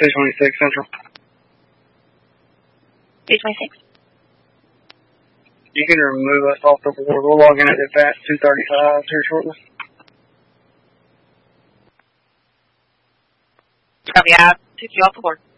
226 Central. 226. You can remove us off the board. We'll log in at advanced 235 here shortly. Copy. I took you off the board.